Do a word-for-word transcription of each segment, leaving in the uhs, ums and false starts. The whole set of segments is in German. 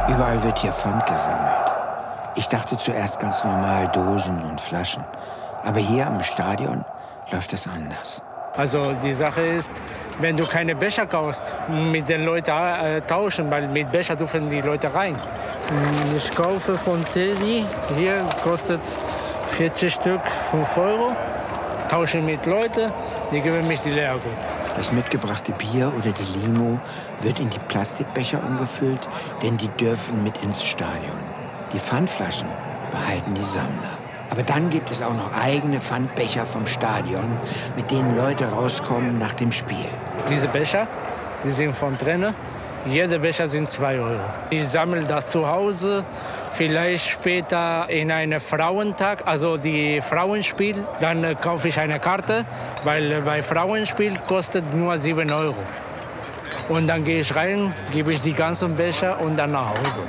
Überall wird hier Pfand gesammelt. Ich dachte zuerst ganz normal Dosen und Flaschen. Aber hier am Stadion läuft das anders. Also die Sache ist, wenn du keine Becher kaufst, mit den Leuten äh, tauschen, weil mit Becher dürfen die Leute rein. Ich kaufe von Teddy, hier kostet vierzig Stück fünf Euro. Tausche mit Leuten, die geben mich die Leergut. Das mitgebrachte Bier oder die Limo wird in die Plastikbecher umgefüllt, denn die dürfen mit ins Stadion. Die Pfandflaschen behalten die Sammler. Aber dann gibt es auch noch eigene Pfandbecher vom Stadion, mit denen Leute rauskommen nach dem Spiel. Diese Becher, die sind von drinnen. Jeder Becher sind zwei Euro. Ich sammle das zu Hause, vielleicht später in einem Frauentag, also die Frauenspiel, dann äh, kaufe ich eine Karte, weil äh, bei Frauenspiel kostet nur sieben Euro. Und dann gehe ich rein, gebe ich die ganzen Becher und dann nach Hause.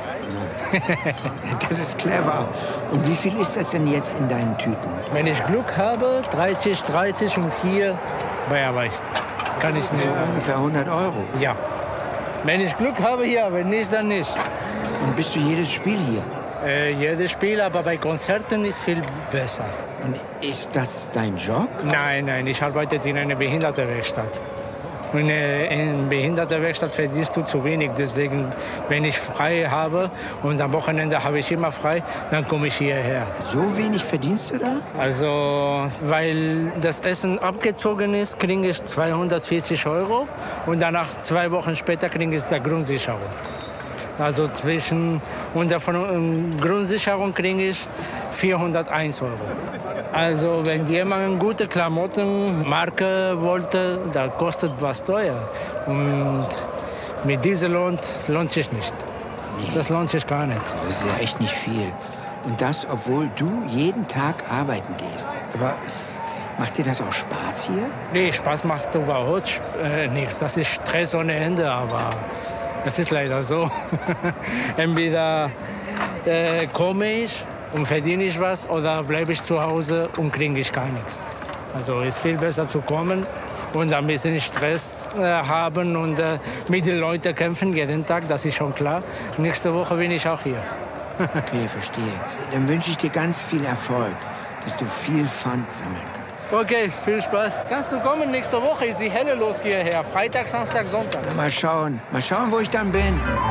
Das ist clever. Und wie viel ist das denn jetzt in deinen Tüten? Wenn ich Glück habe, dreißig, dreißig und hier bei Erweist. Kann ich nicht sagen. Ungefähr hundert Euro. Ja. Wenn ich Glück habe, ja, wenn nicht, dann nicht. Und bist du jedes Spiel hier? Äh, jedes Spiel, aber bei Konzerten ist viel besser. Und ist das dein Job? Nein, nein, ich arbeite in einer Behindertenwerkstatt. Und äh, in Behindertenwerkstatt verdienst du zu wenig. Deswegen, wenn ich frei habe und am Wochenende habe ich immer frei, dann komme ich hierher. So wenig verdienst du da? Also, weil das Essen abgezogen ist, kriege ich zweihundertvierzig Euro. Und danach, zwei Wochen später, kriege ich die Grundsicherung. Also zwischen, und von der Grundsicherung kriege ich vierhunderteins Euro. Also wenn jemand gute Klamottenmarke wollte, da kostet was teuer. Und mit diesem Lohn lohnt sich nicht. Nee. Das lohnt sich gar nicht. Das ist ja echt nicht viel. Und das, obwohl du jeden Tag arbeiten gehst. Aber macht dir das auch Spaß hier? Nee, Spaß macht überhaupt äh, nichts. Das ist Stress ohne Ende, aber das ist leider so. Entweder äh, komme ich und verdiene ich was oder bleibe ich zu Hause und kriege ich gar nichts. Also ist viel besser zu kommen und ein bisschen Stress äh, haben und äh, mit den Leuten kämpfen jeden Tag, das ist schon klar. Nächste Woche bin ich auch hier. Okay, verstehe. Dann wünsche ich dir ganz viel Erfolg, dass du viel Pfand sammeln kannst. Okay, viel Spaß. Kannst du kommen? Nächste Woche ist die Hölle los hierher. Freitag, Samstag, Sonntag. Mal schauen, mal schauen, wo ich dann bin.